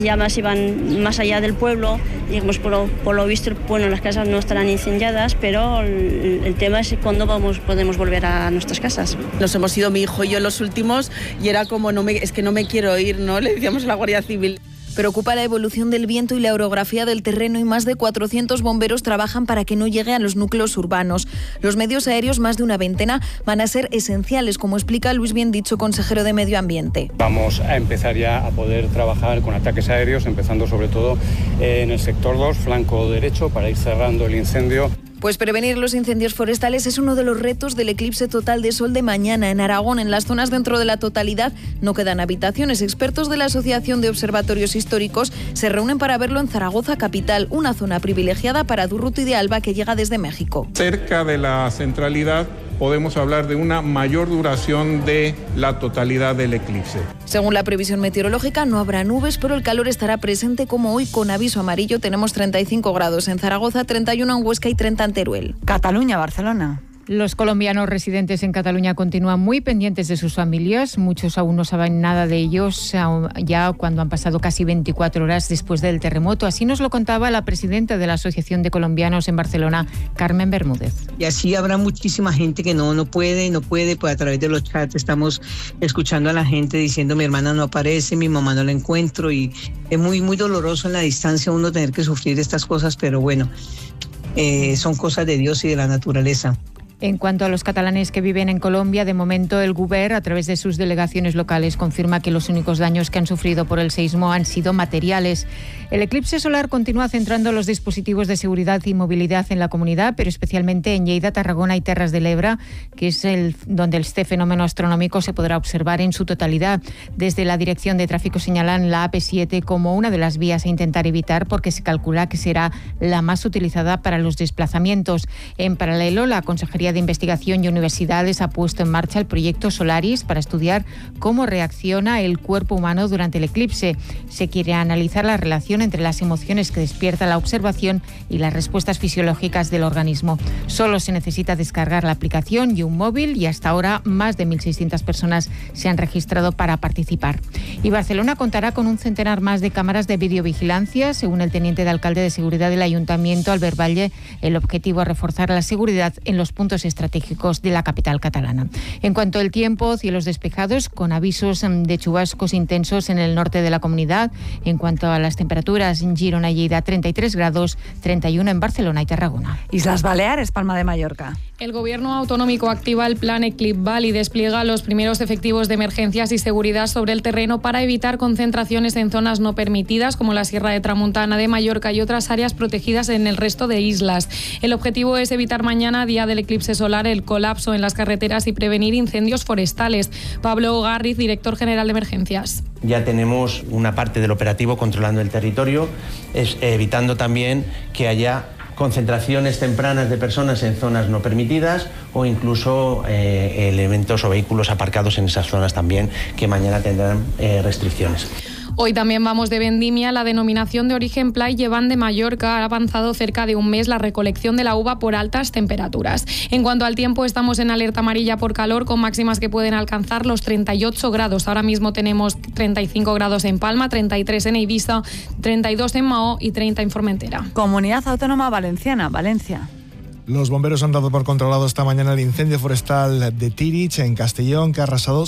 Llamas iban más allá del pueblo, digamos, por lo visto, bueno, las casas no estarán incendiadas, pero el tema es cuándo podemos volver a nuestras casas. Nos hemos ido mi hijo y yo los últimos y era como, es que no me quiero ir, ¿no? Le decíamos a la Guardia Civil. Preocupa la evolución del viento y la orografía del terreno y más de 400 bomberos trabajan para que no llegue a los núcleos urbanos. Los medios aéreos, más de una veintena, van a ser esenciales, como explica Luis Biendicho, consejero de Medio Ambiente. Vamos a empezar ya a poder trabajar con ataques aéreos, empezando sobre todo en el sector 2, flanco derecho, para ir cerrando el incendio. Pues prevenir los incendios forestales es uno de los retos del eclipse total de sol de mañana. En Aragón, en las zonas dentro de la totalidad, no quedan habitaciones. Expertos de la Asociación de Observatorios Históricos se reúnen para verlo en Zaragoza capital, una zona privilegiada para Durruti de Alba, que llega desde México. Cerca de la centralidad podemos hablar de una mayor duración de la totalidad del eclipse. Según la previsión meteorológica, no habrá nubes, pero el calor estará presente como hoy. Con aviso amarillo tenemos 35 grados en Zaragoza, 31 en Huesca y 30 en Teruel. Cataluña, Barcelona. Los colombianos residentes en Cataluña continúan muy pendientes de sus familias. Muchos aún no saben nada de ellos, ya cuando han pasado casi 24 horas después del terremoto. Así nos lo contaba la presidenta de la Asociación de Colombianos en Barcelona, Carmen Bermúdez. Y así habrá muchísima gente que no puede, pues a través de los chats estamos escuchando a la gente diciendo: mi hermana no aparece, mi mamá no la encuentro, y es muy, muy doloroso en la distancia uno tener que sufrir estas cosas, pero bueno, son cosas de Dios y de la naturaleza. En cuanto a los catalanes que viven en Colombia, de momento el Govern, a través de sus delegaciones locales, confirma que los únicos daños que han sufrido por el seísmo han sido materiales. El eclipse solar continúa centrando los dispositivos de seguridad y movilidad en la comunidad, pero especialmente en Lleida, Tarragona y Terras de l'Ebre, que es donde este fenómeno astronómico se podrá observar en su totalidad. Desde la Dirección de Tráfico señalan la AP7 como una de las vías a intentar evitar, porque se calcula que será la más utilizada para los desplazamientos. En paralelo, la Consejería de Investigación y Universidades ha puesto en marcha el proyecto Solaris para estudiar cómo reacciona el cuerpo humano durante el eclipse. Se quiere analizar la relación entre las emociones que despierta la observación y las respuestas fisiológicas del organismo. Solo se necesita descargar la aplicación y un móvil, y hasta ahora más de 1.600 personas se han registrado para participar. Y Barcelona contará con un centenar más de cámaras de videovigilancia. Según el teniente de alcalde de seguridad del Ayuntamiento, Albert Valle, el objetivo es reforzar la seguridad en los puntos estratégicos de la capital catalana. En cuanto al tiempo, cielos despejados con avisos de chubascos intensos en el norte de la comunidad. En cuanto a las temperaturas, en Girona y Lleida 33 grados, 31 en Barcelona y Tarragona. Islas Baleares, Palma de Mallorca. El gobierno autonómico activa el plan Eclipval y despliega los primeros efectivos de emergencias y seguridad sobre el terreno para evitar concentraciones en zonas no permitidas, como la Sierra de Tramuntana de Mallorca y otras áreas protegidas en el resto de islas. El objetivo es evitar mañana, día del eclipse solar, el colapso en las carreteras y prevenir incendios forestales. Pablo Garriz, director general de emergencias. Ya tenemos una parte del operativo controlando el territorio, evitando también que haya concentraciones tempranas de personas en zonas no permitidas, o incluso elementos o vehículos aparcados en esas zonas también, que mañana tendrán restricciones. Hoy también vamos de vendimia. La denominación de origen Pla i Llevant de Mallorca ha avanzado cerca de un mes la recolección de la uva por altas temperaturas. En cuanto al tiempo, estamos en alerta amarilla por calor, con máximas que pueden alcanzar los 38 grados. Ahora mismo tenemos 35 grados en Palma, 33 en Eivissa, 32 en Mahó y 30 en Formentera. Comunidad Autónoma Valenciana, Valencia. Los bomberos han dado por controlado esta mañana el incendio forestal de Tirich, en Castellón, que ha arrasado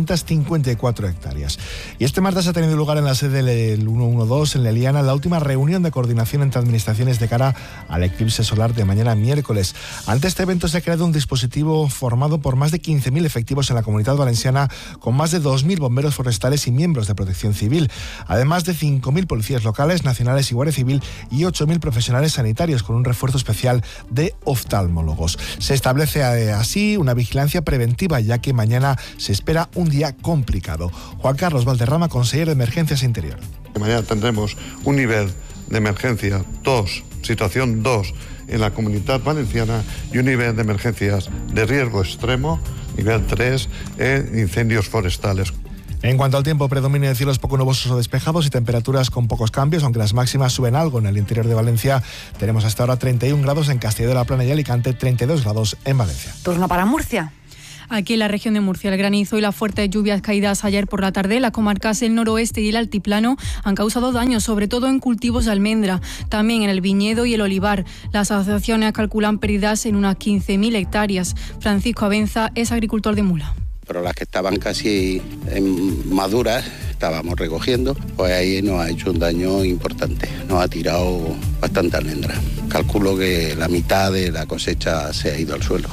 754 hectáreas. Y este martes ha tenido lugar en la sede del 112, en Leliana, la última reunión de coordinación entre administraciones de cara al eclipse solar de mañana miércoles. Ante este evento se ha creado un dispositivo formado por más de 15.000 efectivos en la Comunidad Valenciana, con más de 2.000 bomberos forestales y miembros de protección civil, además de 5.000 policías locales, nacionales y Guardia Civil, y 8.000 profesionales sanitarios, con un refuerzo especial de oftalmólogos. Se establece así una vigilancia preventiva, ya que mañana se espera un día complicado. Juan Carlos Valderrama, consejero de Emergencias Interior. Mañana tendremos un nivel de emergencia 2, situación 2 en la Comunidad Valenciana, y un nivel de emergencias de riesgo extremo, nivel 3, en incendios forestales. En cuanto al tiempo, predominio de cielos poco nubosos o despejados y temperaturas con pocos cambios, aunque las máximas suben algo en el interior de Valencia. Tenemos hasta ahora 31 grados en Castelló de la Plana y Alicante, 32 grados en Valencia. Turno para Murcia. aquí en la región de Murcia. El granizo y las fuertes lluvias caídas ayer por la tarde en las comarcas del noroeste y el altiplano han causado daños, sobre todo en cultivos de almendra, también en el viñedo y el olivar. Las asociaciones calculan pérdidas en unas 15.000 hectáreas. Francisco Abenza es agricultor de Mula. Pero las que estaban casi maduras, estábamos recogiendo, pues ahí nos ha hecho un daño importante, nos ha tirado bastante almendra. Calculo que la mitad de la cosecha se ha ido al suelo.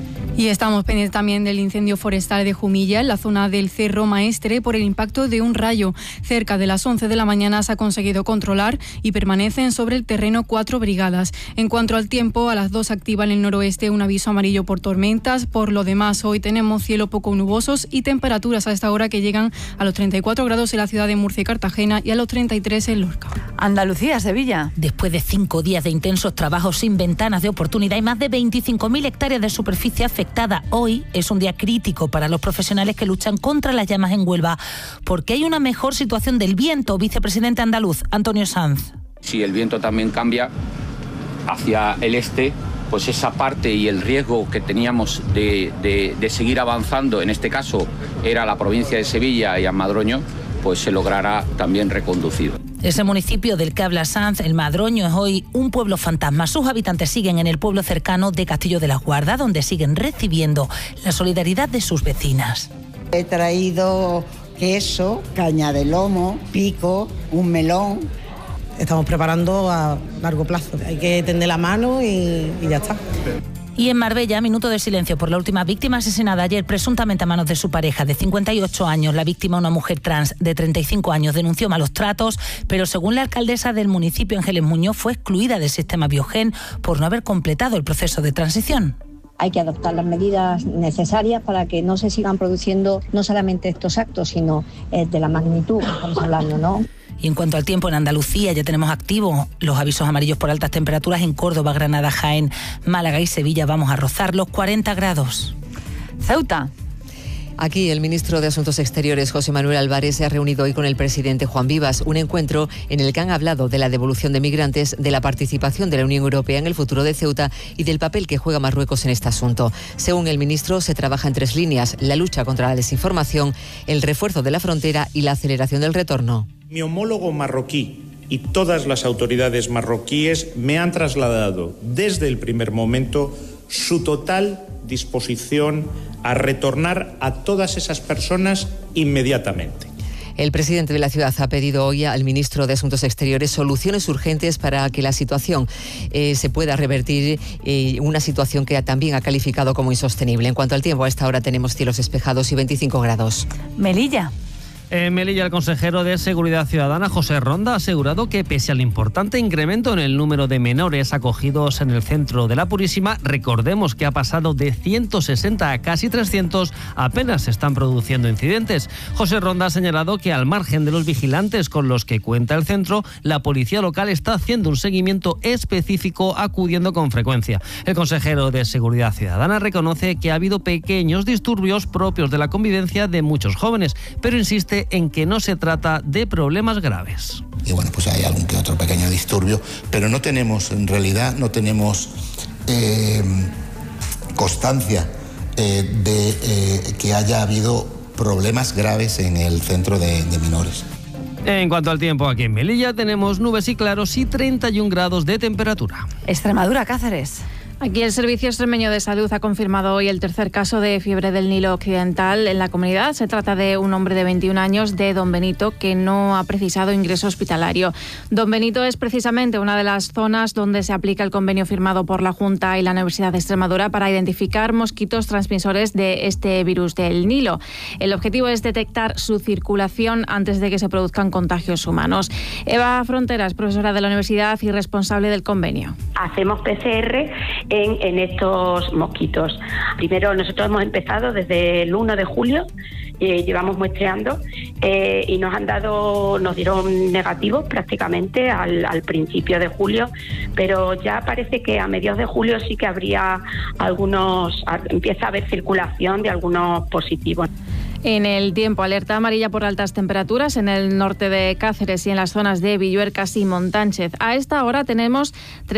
Y estamos pendientes también del incendio forestal de Jumilla, en la zona del Cerro Maestre, por el impacto de un rayo. Cerca de las 11 de la mañana se ha conseguido controlar y permanecen sobre el terreno 4 brigadas. En cuanto al tiempo, a las 2 activa en el noroeste un aviso amarillo por tormentas. Por lo demás, hoy tenemos cielo poco nubosos y temperaturas a esta hora que llegan a los 34 grados en la ciudad de Murcia y Cartagena y a los 33 en Lorca. Andalucía, Sevilla. Después de 5 días de intensos trabajos sin ventanas de oportunidad y más de 25.000 hectáreas de superficie afectada, hoy es un día crítico para los profesionales que luchan contra las llamas en Huelva, porque hay una mejor situación del viento. Vicepresidente andaluz, Antonio Sanz. Si el viento también cambia hacia el este, pues esa parte y el riesgo que teníamos de seguir avanzando, en este caso era la provincia de Sevilla y Madroño, pues se logrará también reconducir. Ese municipio del que habla Sanz, el Madroño, es hoy un pueblo fantasma. Sus habitantes siguen en el pueblo cercano de Castillo de la Guarda, donde siguen recibiendo la solidaridad de sus vecinas. He traído queso, caña de lomo, pico, un melón. Estamos preparando a largo plazo. Hay que tender la mano y ya está. Y en Marbella, minuto de silencio por la última víctima asesinada ayer presuntamente a manos de su pareja de 58 años. La víctima, una mujer trans de 35 años, denunció malos tratos, pero según la alcaldesa del municipio, Ángeles Muñoz, fue excluida del sistema Biogen por no haber completado el proceso de transición. Hay que adoptar las medidas necesarias para que no se sigan produciendo no solamente estos actos, sino de la magnitud que estamos hablando, ¿no? Y en cuanto al tiempo, en Andalucía ya tenemos activos los avisos amarillos por altas temperaturas en Córdoba, Granada, Jaén, Málaga y Sevilla. Vamos a rozar los 40 grados. Ceuta. Aquí el ministro de Asuntos Exteriores, José Manuel Álvarez, se ha reunido hoy con el presidente Juan Vivas, un encuentro en el que han hablado de la devolución de migrantes, de la participación de la Unión Europea en el futuro de Ceuta y del papel que juega Marruecos en este asunto. Según el ministro, se trabaja en 3 líneas: la lucha contra la desinformación, el refuerzo de la frontera y la aceleración del retorno. Mi homólogo marroquí y todas las autoridades marroquíes me han trasladado desde el primer momento su total disposición a retornar a todas esas personas inmediatamente. El presidente de la ciudad ha pedido hoy al ministro de Asuntos Exteriores soluciones urgentes para que la situación se pueda revertir, una situación que también ha calificado como insostenible. En cuanto al tiempo, a esta hora tenemos cielos despejados y 25 grados. Melilla. En Melilla, el consejero de Seguridad Ciudadana, José Ronda, ha asegurado que pese al importante incremento en el número de menores acogidos en el centro de la Purísima, recordemos que ha pasado de 160 a casi 300, apenas se están produciendo incidentes. José Ronda ha señalado que al margen de los vigilantes con los que cuenta el centro, la policía local está haciendo un seguimiento específico, acudiendo con frecuencia. El consejero de Seguridad Ciudadana reconoce que ha habido pequeños disturbios propios de la convivencia de muchos jóvenes, pero insiste en que no se trata de problemas graves. Y bueno, pues hay algún que otro pequeño disturbio, pero no tenemos, en realidad, constancia de que haya habido problemas graves en el centro de menores. En cuanto al tiempo, aquí en Melilla tenemos nubes y claros y 31 grados de temperatura. Extremadura, Cáceres. Aquí el Servicio Extremeño de Salud ha confirmado hoy el tercer caso de fiebre del Nilo Occidental en la comunidad. Se trata de un hombre de 21 años de Don Benito que no ha precisado ingreso hospitalario. Don Benito es precisamente una de las zonas donde se aplica el convenio firmado por la Junta y la Universidad de Extremadura para identificar mosquitos transmisores de este virus del Nilo. El objetivo es detectar su circulación antes de que se produzcan contagios humanos. Eva Fronteras, profesora de la universidad y responsable del convenio. Hacemos PCR en estos mosquitos. Primero, nosotros hemos empezado desde el 1 de julio, llevamos muestreando y nos dieron negativos prácticamente al principio de julio, pero ya parece que a mediados de julio sí que empieza a haber circulación de algunos positivos. En el tiempo, alerta amarilla por altas temperaturas en el norte de Cáceres y en las zonas de Villuercas y Montánchez. A esta hora tenemos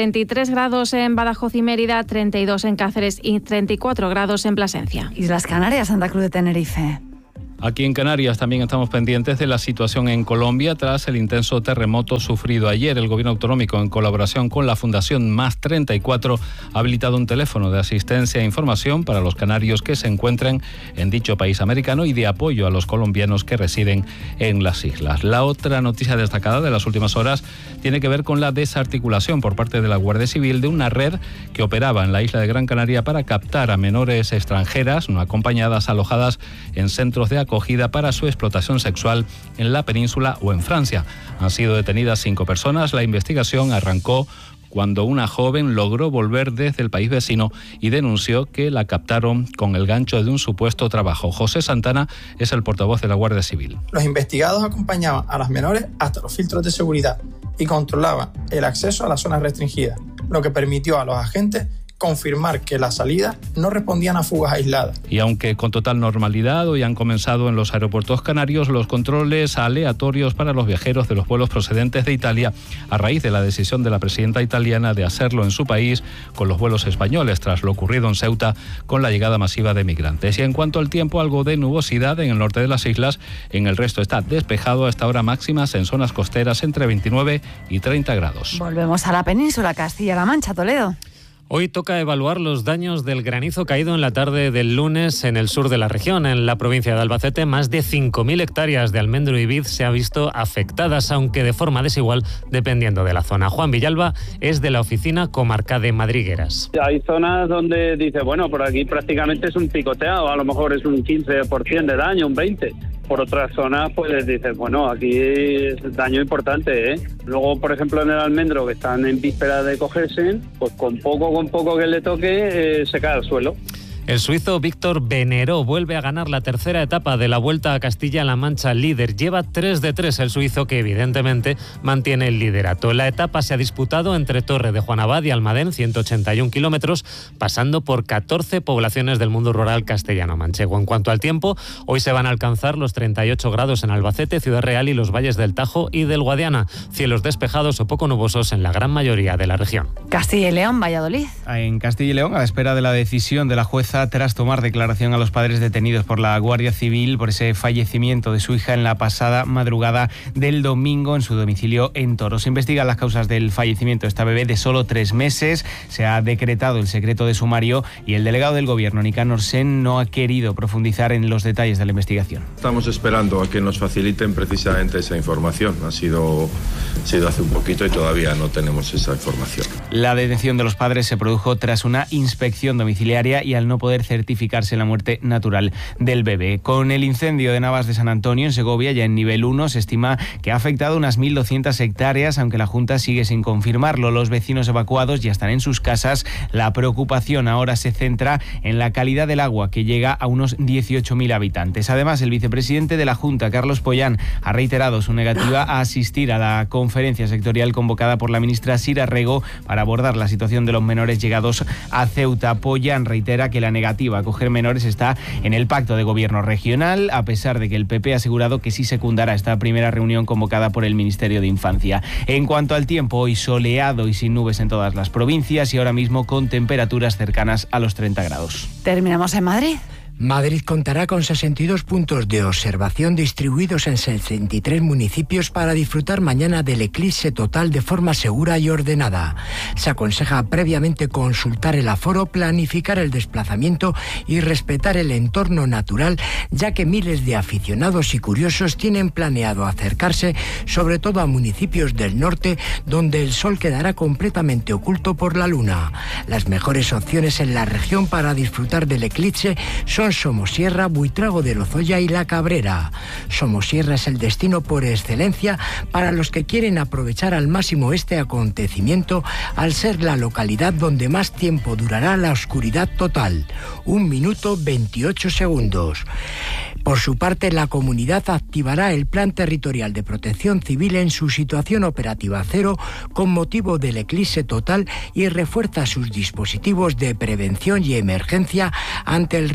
33 grados en Badajoz y Mérida, 32 en Cáceres y 34 grados en Plasencia. Islas Canarias, Santa Cruz de Tenerife. Aquí en Canarias también estamos pendientes de la situación en Colombia tras el intenso terremoto sufrido ayer. El gobierno autonómico, en colaboración con la Fundación Más 34, ha habilitado un teléfono de asistencia e información para los canarios que se encuentren en dicho país americano y de apoyo a los colombianos que residen en las islas. La otra noticia destacada de las últimas horas tiene que ver con la desarticulación por parte de la Guardia Civil de una red que operaba en la isla de Gran Canaria para captar a menores extranjeras no acompañadas alojadas en centros de acogida para su explotación sexual en la península o en Francia. Han sido detenidas 5 personas. La investigación arrancó cuando una joven logró volver desde el país vecino y denunció que la captaron con el gancho de un supuesto trabajo. José Santana es el portavoz de la Guardia Civil. Los investigados acompañaban a las menores hasta los filtros de seguridad y controlaban el acceso a las zonas restringidas, lo que permitió a los agentes confirmar que las salidas no respondían a fugas aisladas. Y aunque con total normalidad hoy han comenzado en los aeropuertos canarios los controles aleatorios para los viajeros de los vuelos procedentes de Italia a raíz de la decisión de la presidenta italiana de hacerlo en su país con los vuelos españoles tras lo ocurrido en Ceuta con la llegada masiva de migrantes. Y en cuanto al tiempo, algo de nubosidad en el norte de las islas, en el resto está despejado a esta hora, máximas en zonas costeras entre 29 y 30 grados. Volvemos a la península, Castilla-La Mancha, Toledo. Hoy toca evaluar los daños del granizo caído en la tarde del lunes en el sur de la región. En la provincia de Albacete, más de 5.000 hectáreas de almendro y vid se han visto afectadas, aunque de forma desigual, dependiendo de la zona. Juan Villalba es de la Oficina Comarca de Madrigueras. Hay zonas donde dice, bueno, por aquí prácticamente es un picoteado, a lo mejor es un 15% de daño, un 20%. Por otras zonas, pues dices, bueno, aquí es daño importante, ¿eh? Luego, por ejemplo, en el almendro, que están en víspera de cogerse, pues con poco que le toque, se cae al suelo. El suizo Víctor Benero vuelve a ganar la tercera etapa de la Vuelta a Castilla-La Mancha líder. Lleva 3 de 3 el suizo, que evidentemente mantiene el liderato. La etapa se ha disputado entre Torre de Juan Abad y Almadén, 181 kilómetros, pasando por 14 poblaciones del mundo rural castellano-manchego. En cuanto al tiempo, hoy se van a alcanzar los 38 grados en Albacete, Ciudad Real y los valles del Tajo y del Guadiana. Cielos despejados o poco nubosos en la gran mayoría de la región. Castilla y León, Valladolid. En Castilla y León, a la espera de la decisión de la jueza tras tomar declaración a los padres detenidos por la Guardia Civil por ese fallecimiento de su hija en la pasada madrugada del domingo en su domicilio en Toro. Se investigan las causas del fallecimiento de esta bebé de solo 3 meses. Se ha decretado el secreto de sumario y el delegado del Gobierno, Nicanor Sen, no ha querido profundizar en los detalles de la investigación. Estamos esperando a que nos faciliten precisamente esa información. Ha sido hace un poquito y todavía no tenemos esa información. La detención de los padres se produjo tras una inspección domiciliaria y al no poder certificarse la muerte natural del bebé. Con el incendio de Navas de San Antonio, en Segovia, ya en nivel 1, se estima que ha afectado unas 1.200 hectáreas, aunque la Junta sigue sin confirmarlo. Los vecinos evacuados ya están en sus casas. La preocupación ahora se centra en la calidad del agua, que llega a unos 18.000 habitantes. Además, el vicepresidente de la Junta, Carlos Pollán, ha reiterado su negativa a asistir a la conferencia sectorial convocada por la ministra Sira Rego para abordar la situación de los menores llegados a Ceuta. Pollán reitera que la negativa a acoger menores está en el pacto de gobierno regional, a pesar de que el PP ha asegurado que sí secundará esta primera reunión convocada por el Ministerio de Infancia. En cuanto al tiempo, hoy soleado y sin nubes en todas las provincias y ahora mismo con temperaturas cercanas a los 30 grados. Terminamos en Madrid. Madrid contará con 62 puntos de observación distribuidos en 63 municipios para disfrutar mañana del eclipse total de forma segura y ordenada. Se aconseja previamente consultar el aforo, planificar el desplazamiento y respetar el entorno natural, ya que miles de aficionados y curiosos tienen planeado acercarse, sobre todo a municipios del norte, donde el sol quedará completamente oculto por la luna. Las mejores opciones en la región para disfrutar del eclipse son Somosierra, Buitrago de Lozoya y La Cabrera. Somosierra es el destino por excelencia para los que quieren aprovechar al máximo este acontecimiento, al ser la localidad donde más tiempo durará la oscuridad total, 1 minuto 28 segundos. Por su parte, la comunidad activará el Plan Territorial de Protección Civil en su situación operativa cero con motivo del eclipse total y refuerza sus dispositivos de prevención y emergencia ante el riesgo de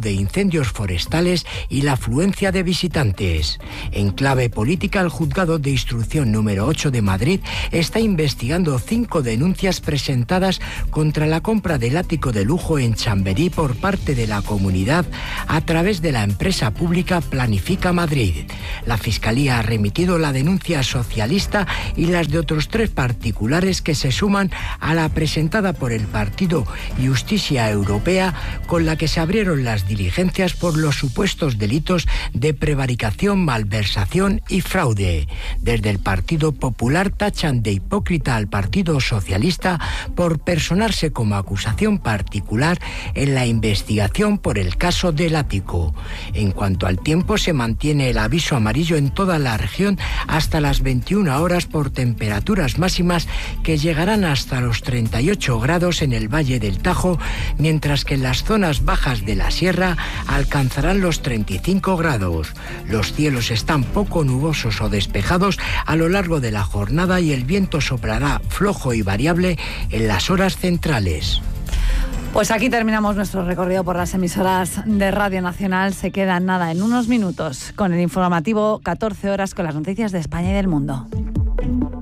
de incendios forestales y la afluencia de visitantes. En clave política, el Juzgado de Instrucción número 8 de Madrid está investigando 5 denuncias presentadas contra la compra del ático de lujo en Chamberí por parte de la comunidad a través de la empresa pública Planifica Madrid. La Fiscalía ha remitido la denuncia socialista y las de otros 3 particulares que se suman a la presentada por el partido Justicia Europea, con la que se abrieron las diligencias por los supuestos delitos de prevaricación, malversación y fraude. Desde el Partido Popular tachan de hipócrita al Partido Socialista por personarse como acusación particular en la investigación por el caso del ático. En cuanto al tiempo, se mantiene el aviso amarillo en toda la región hasta las 21 horas por temperaturas máximas que llegarán hasta los 38 grados en el Valle del Tajo, mientras que en las zonas bajas de la sierra alcanzarán los 35 grados. Los cielos están poco nubosos o despejados a lo largo de la jornada y el viento soplará flojo y variable en las horas centrales. Pues aquí terminamos nuestro recorrido por las emisoras de Radio Nacional. Se quedan nada en unos minutos con el informativo 14 horas con las noticias de España y del mundo.